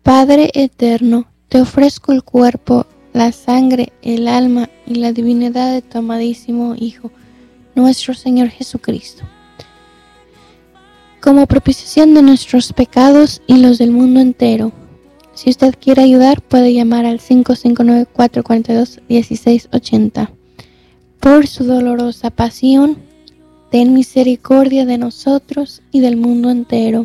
Padre eterno, te ofrezco el cuerpo, la sangre, el alma y la divinidad de tu amadísimo Hijo, nuestro Señor Jesucristo, como propiciación de nuestros pecados y los del mundo entero. Si usted quiere ayudar, puede llamar al 559-442-1680. Por su dolorosa pasión, ten misericordia de nosotros y del mundo entero.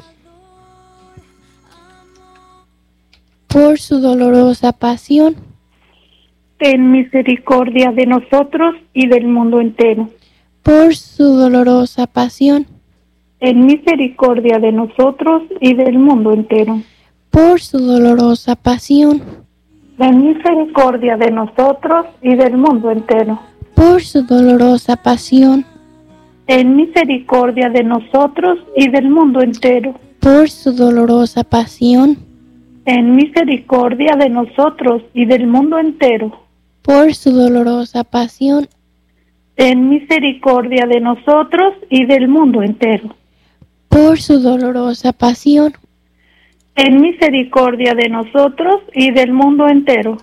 Por su dolorosa pasión, ten misericordia de nosotros y del mundo entero. Por su dolorosa pasión, ten misericordia de nosotros y del mundo entero. Por su dolorosa pasión, ten misericordia de nosotros y del mundo entero. Por su dolorosa pasión, ten misericordia de nosotros y del mundo entero. Por su dolorosa pasión, ten misericordia de nosotros y del mundo entero. Por su dolorosa pasión, ten misericordia de nosotros y del mundo entero. Por su dolorosa pasión, ten misericordia de nosotros y del mundo entero.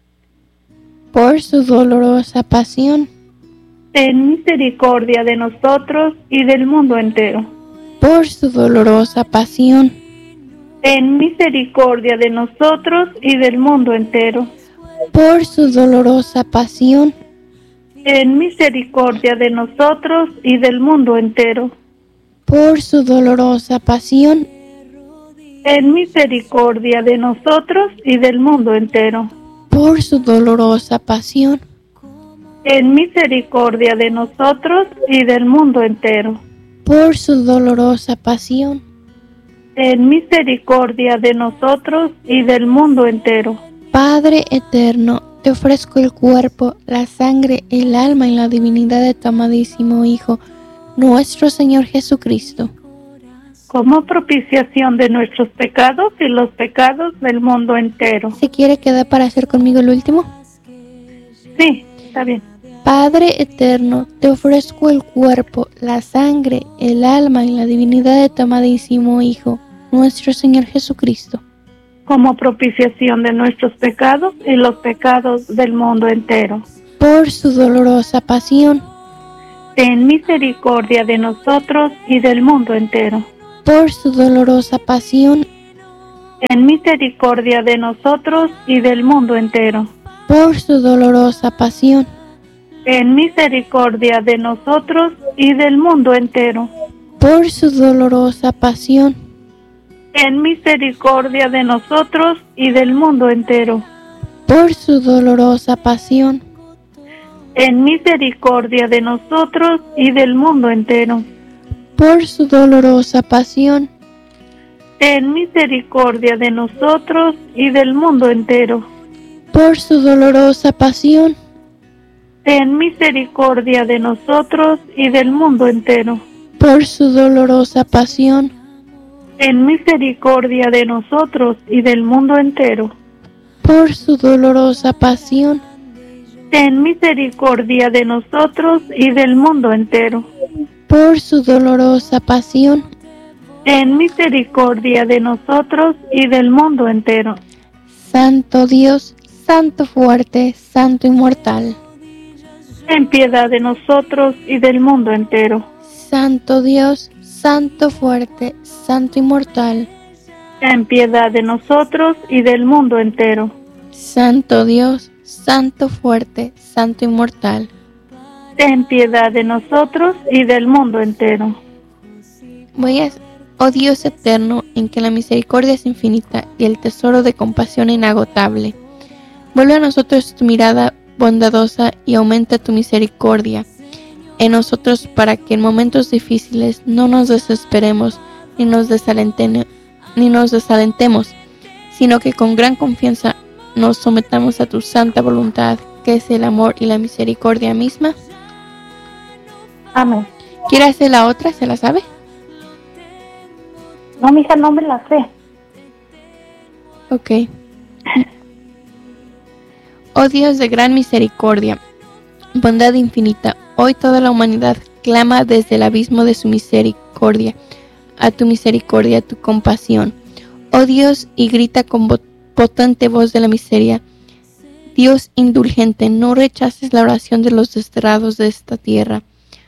Por su dolorosa pasión, ten misericordia de nosotros y del mundo entero. Por su dolorosa pasión, ten misericordia de nosotros y del mundo entero. Por su dolorosa pasión, ten misericordia de nosotros y del mundo entero. Por su dolorosa pasión, ten misericordia de nosotros y del mundo entero. Por su dolorosa pasión, ten misericordia de nosotros y del mundo entero. Por su dolorosa pasión, ten misericordia de nosotros y del mundo entero. Padre eterno, te ofrezco el cuerpo, la sangre, el alma y la divinidad de tu amadísimo Hijo, nuestro Señor Jesucristo, como propiciación de nuestros pecados y los pecados del mundo entero. ¿Se quiere quedar para hacer conmigo el último? Sí, está bien. Padre eterno, te ofrezco el cuerpo, la sangre, el alma y la divinidad de tu amadísimo Hijo, nuestro Señor Jesucristo, como propiciación de nuestros pecados y los pecados del mundo entero. Por su dolorosa pasión, ten misericordia de nosotros y del mundo entero. Por su dolorosa pasión, ten misericordia de nosotros y del mundo entero. Por su dolorosa pasión, ten misericordia de nosotros y del mundo entero. Por su dolorosa pasión, ten misericordia de nosotros y del mundo entero. Por su dolorosa pasión, ten misericordia de nosotros y del mundo entero. Por su dolorosa pasión, ten misericordia de nosotros y del mundo entero. Por su dolorosa pasión, ten misericordia de nosotros y del mundo entero. Por su dolorosa pasión, ten misericordia de nosotros y del mundo entero. Por su dolorosa pasión, ten misericordia de nosotros y del mundo entero. Por su dolorosa pasión, ten misericordia de nosotros y del mundo entero. Santo Dios, Santo fuerte, Santo inmortal, ten piedad de nosotros y del mundo entero. Santo Dios, Santo fuerte, Santo inmortal, ten piedad de nosotros y del mundo entero. Santo Dios, Santo fuerte, Santo inmortal, ten piedad de nosotros y del mundo entero. Oh Dios eterno, en que la misericordia es infinita y el tesoro de compasión inagotable, vuelve a nosotros tu mirada bondadosa y aumenta tu misericordia en nosotros para que en momentos difíciles no nos desesperemos ni nos desalentemos, sino que con gran confianza nos sometamos a tu santa voluntad, que es el amor y la misericordia misma. Amén. ¿Quiere hacer la otra? ¿Se la sabe? No, mija, no me la sé. Ok. Oh Dios de gran misericordia, bondad infinita, hoy toda la humanidad clama desde el abismo de su misericordia, a tu misericordia, a tu compasión. Oh Dios, y grita con potente voz de la miseria. Dios indulgente, no rechaces la oración de los desterrados de esta tierra.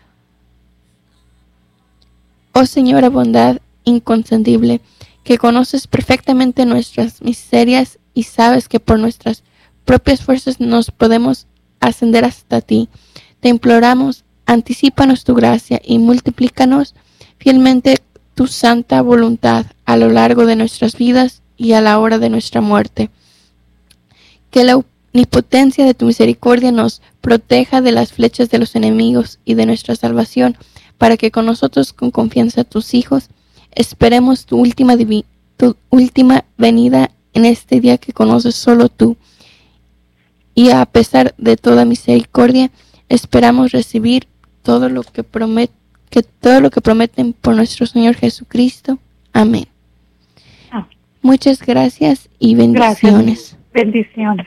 Oh Señora, bondad inconcebible, que conoces perfectamente nuestras miserias y sabes que por nuestras propias fuerzas nos podemos ascender hasta ti. Te imploramos, anticípanos tu gracia y multiplícanos fielmente tu santa voluntad a lo largo de nuestras vidas y a la hora de nuestra muerte. Que la omnipotencia de tu misericordia nos proteja de las flechas de los enemigos y de nuestra salvación, para que con nosotros, con confianza, tus hijos, esperemos tu última venida en este día que conoces solo tú. Y a pesar de toda misericordia, esperamos recibir todo lo que prometen por nuestro Señor Jesucristo. Amén. Muchas gracias y bendiciones. Gracias. Bendiciones.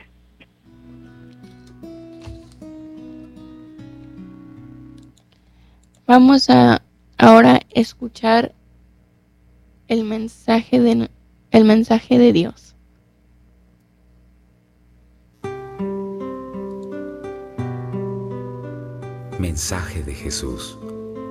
Vamos a ahora escuchar el mensaje de Dios. Mensaje de Jesús.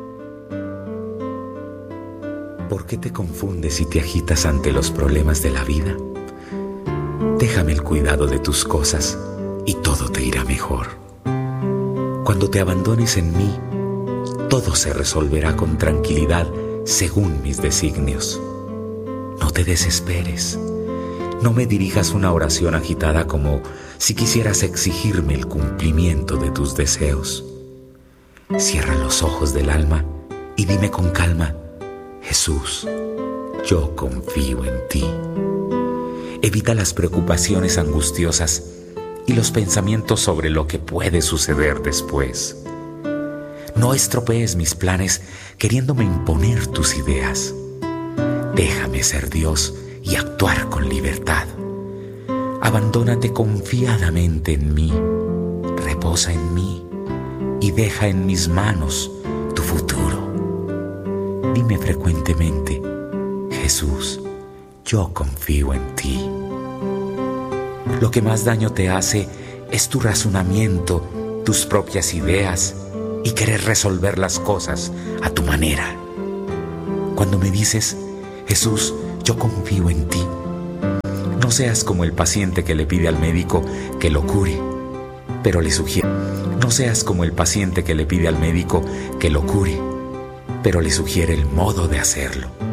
¿Por qué te confundes y te agitas ante los problemas de la vida? Déjame el cuidado de tus cosas y todo te irá mejor. Cuando te abandones en mí, todo se resolverá con tranquilidad según mis designios. No te desesperes. No me dirijas una oración agitada como si quisieras exigirme el cumplimiento de tus deseos. Cierra los ojos del alma y dime con calma: Jesús, yo confío en ti. Evita las preocupaciones angustiosas y los pensamientos sobre lo que puede suceder después. No estropees mis planes queriéndome imponer tus ideas. Déjame ser Dios y actuar con libertad. Abandónate confiadamente en mí, reposa en mí y deja en mis manos tu futuro. Dime frecuentemente: Jesús, yo confío en ti. Lo que más daño te hace es tu razonamiento, tus propias ideas y querer resolver las cosas a tu manera. Cuando me dices: Jesús, yo confío en ti, no seas como el paciente que le pide al médico que lo cure, pero le sugiere. No seas como el paciente que le pide al médico que lo cure, pero le sugiere el modo de hacerlo.